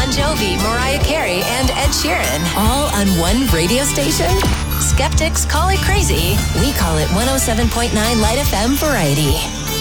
Bon Jovi, Mariah Carey, and Ed Sheeran, all on one radio station? Skeptics call it crazy. We call it 107.9 Light FM Variety.